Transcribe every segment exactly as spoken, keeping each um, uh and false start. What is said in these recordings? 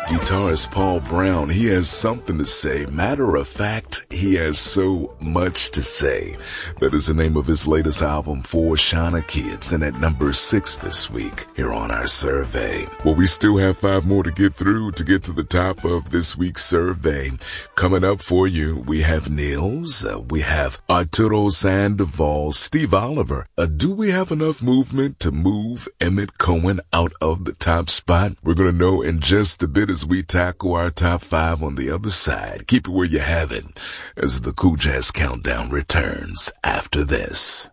Guitarist Paul Brown, he has something to say. Matter of fact, he has so much to say. That is the name of his latest album, For Shauna Kids, and at number six this week here on our survey. Well, we still have five more to get through to get to the top of this week's survey. Coming up for you, we have Nils, uh, we have Arturo Sandoval, Steve Oliver. Uh, do we have enough movement to move Emmett Cohen out of the top spot? We're going to know in just a bit as we tackle our top five on the other side. Keep it where you have it as the Cool Jazz Countdown returns after this.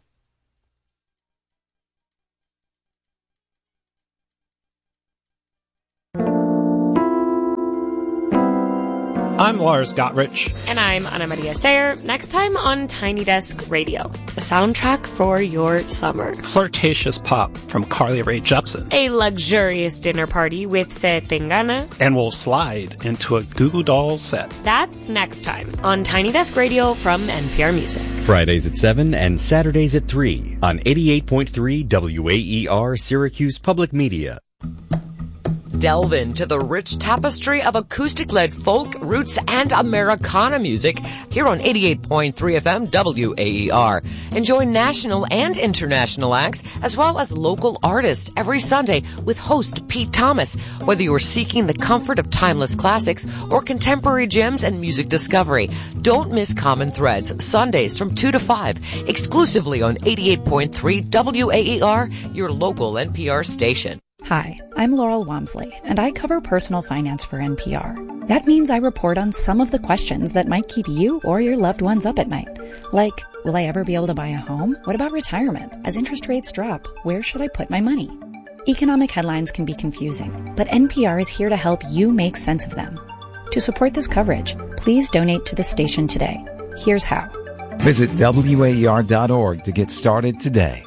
I'm Lars Gotrich. And I'm Ana Maria Sayer. Next time on Tiny Desk Radio, the soundtrack for your summer. Flirtatious pop from Carly Rae Jepsen. A luxurious dinner party with Se Tengana. And we'll slide into a Goo Goo Dolls set. That's next time on Tiny Desk Radio from N P R Music. Fridays at seven and Saturdays at three on eighty-eight point three W A E R Syracuse Public Media. Delve into the rich tapestry of acoustic-led folk, roots, and Americana music here on eighty-eight point three F M W A E R. Enjoy national and international acts as well as local artists every Sunday with host Pete Thomas. Whether you're seeking the comfort of timeless classics or contemporary gems and music discovery, don't miss Common Threads Sundays from two to five exclusively on eighty-eight point three W A E R, your local N P R station. Hi, I'm Laurel Wamsley, and I cover personal finance for N P R. That means I report on some of the questions that might keep you or your loved ones up at night. Like, will I ever be able to buy a home? What about retirement? As interest rates drop, where should I put my money? Economic headlines can be confusing, but N P R is here to help you make sense of them. To support this coverage, please donate to the station today. Here's how. Visit W A E R dot org to get started today.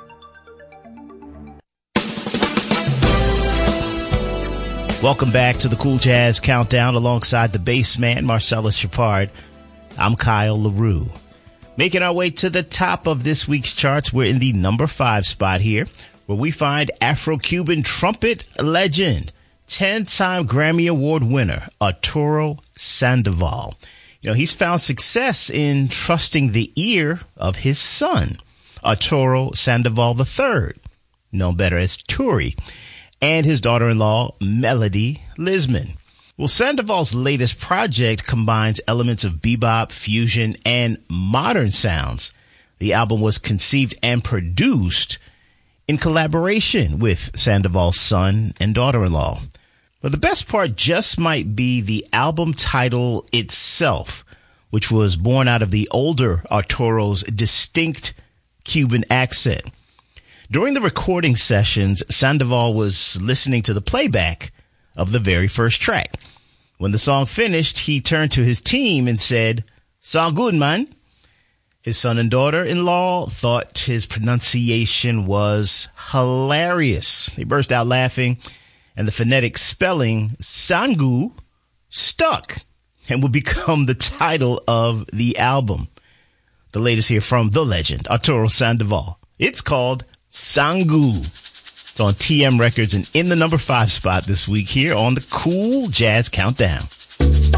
Welcome back to the Cool Jazz Countdown alongside the bass man, Marcellus Shepard. I'm Kyle LaRue. Making our way to the top of this week's charts, we're in the number five spot here, where we find Afro-Cuban trumpet legend, ten-time Grammy Award winner, Arturo Sandoval. You know, he's found success in trusting the ear of his son, Arturo Sandoval the third, known better as Turi, and his daughter-in-law, Melody Lisman. Well, Sandoval's latest project combines elements of bebop, fusion, and modern sounds. The album was conceived and produced in collaboration with Sandoval's son and daughter-in-law. But the best part just might be the album title itself, which was born out of the older Arturo's distinct Cuban accent. During the recording sessions, Sandoval was listening to the playback of the very first track. When the song finished, he turned to his team and said, "Sound good, man." His son and daughter-in-law thought his pronunciation was hilarious. They burst out laughing, and the phonetic spelling, Sangu, stuck and would become the title of the album. The latest here from the legend, Arturo Sandoval. It's called Sangu. It's on T M Records and in the number five spot this week here on the Cool Jazz Countdown.